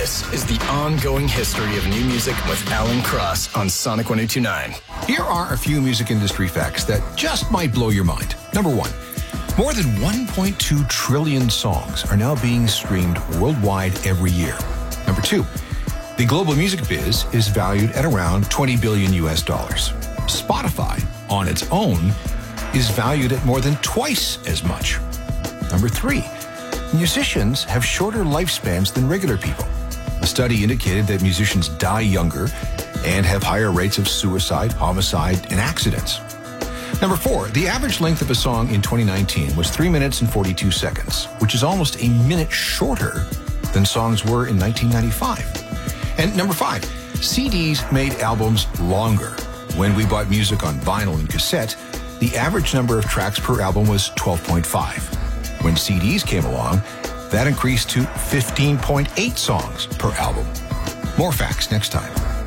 This is the ongoing history of new music with Alan Cross on Sonic 1029. Here are a few music industry facts that just might blow your mind. Number one, more than 1.2 trillion songs are now being streamed worldwide every year. Number two, the global music biz is valued at around 20 billion US dollars. Spotify, on its own, is valued at more than twice as much. Number three, musicians have shorter lifespans than regular people. A study indicated that musicians die younger and have higher rates of suicide, homicide, and accidents. Number four, the average length of a song in 2019 was 3 minutes and 42 seconds, which is almost a minute shorter than songs were in 1995. And number five, CDs made albums longer. When we bought music on vinyl and cassette, the average number of tracks per album was 12.5. When CDs came along, that increased to 15.8 songs per album. More facts next time.